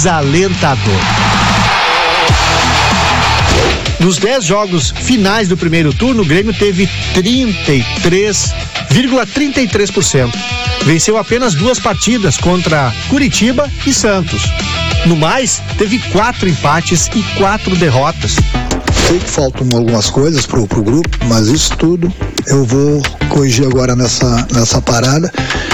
desalentador. Nos 10 jogos finais do primeiro turno, o Grêmio teve 33,33%. Venceu apenas 2 partidas contra Curitiba e Santos. No mais, teve 4 empates e 4 derrotas. Sei que faltam algumas coisas pro grupo, mas isso tudo eu vou corrigir agora nessa parada.